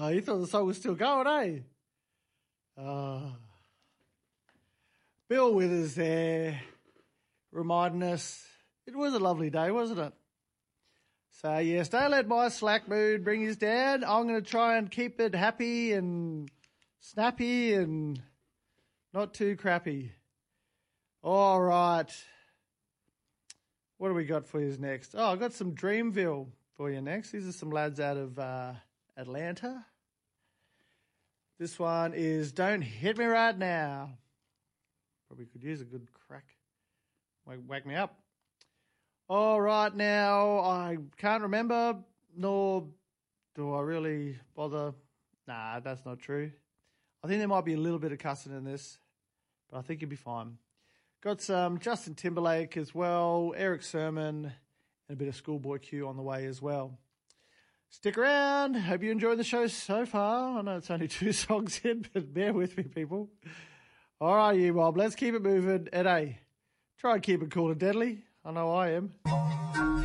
Oh, you thought the song was still going, eh? Bill Withers there, reminding us it was a lovely day, wasn't it? So, yes, don't let my slack mood bring us down. I'm going to try and keep it happy and snappy and not too crappy. All right. What do we got for you next? Oh, I've got some Dreamville for you next. These are some lads out of Atlanta. This one is Don't Hit Me Right Now. Probably could use a good crack. Wake me up. All right, now, I can't remember, nor do I really bother. Nah, that's not true. I think there might be a little bit of cussing in this, but I think you'll be fine. Got some Justin Timberlake as well, Eric Sermon, and a bit of Schoolboy Q on the way as well. Stick around. Hope you enjoyed the show so far. I know it's only 2 songs in, but bear with me, people. All right, you mob, let's keep it moving. And hey, try and keep it cool and deadly. I know I am.